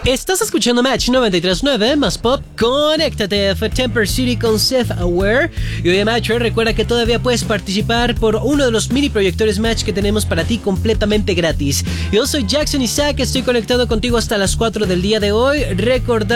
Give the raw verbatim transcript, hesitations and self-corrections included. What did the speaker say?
Estás escuchando Match noventa y tres punto nueve más pop. Conéctate, fue Temper City con Self Aware. Y oye, Match, recuerda que todavía puedes participar por uno de los mini proyectores Match que tenemos para ti completamente gratis. Yo soy Jackson Isaac, estoy conectado contigo hasta las cuatro del día de hoy. Recordar